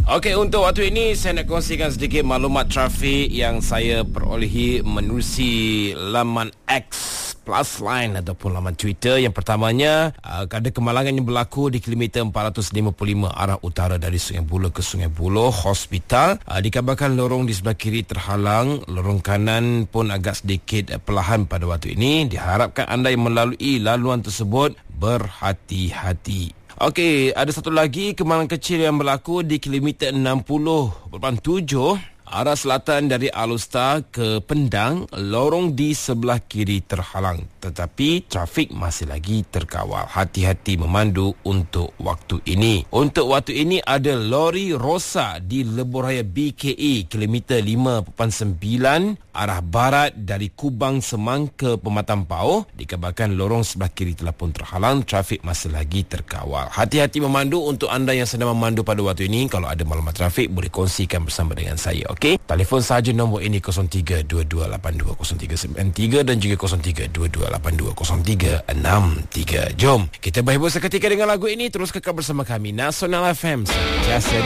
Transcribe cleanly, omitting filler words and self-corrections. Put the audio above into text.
Okey, untuk waktu ini saya nak kongsikan sedikit maklumat trafik yang saya perolehi menerusi laman X Plus Line ataupun laman Twitter. Yang pertamanya, ada kemalangan yang berlaku di kilometer 455 arah utara dari Sungai Buloh ke Sungai Buloh Hospital. Dikabarkan lorong di sebelah kiri terhalang, lorong kanan pun agak sedikit perlahan pada waktu ini. Diharapkan anda yang melalui laluan tersebut berhati-hati. Okey, ada satu lagi kemalangan kecil yang berlaku di kilometer 60.7 arah selatan dari Alustar ke Pendang. Lorong di sebelah kiri terhalang, tetapi trafik masih lagi terkawal. Hati-hati memandu untuk waktu ini. Untuk waktu ini ada lori rosak di Lebuhraya BKE kilometer 5.9 arah barat dari Kubang Semang ke Pematang Pauh. Dikabarkan lorong sebelah kiri telah pun terhalang, trafik masih lagi terkawal. Hati-hati memandu untuk anda yang sedang memandu pada waktu ini. Kalau ada maklumat trafik, boleh kongsikan bersama dengan saya. Okey, telefon saja nombor ini 0322820393 dan juga 0322820363. Jom kita berhibur seketika dengan lagu ini. Terus kekal bersama kami Nasional FM. Sentiasa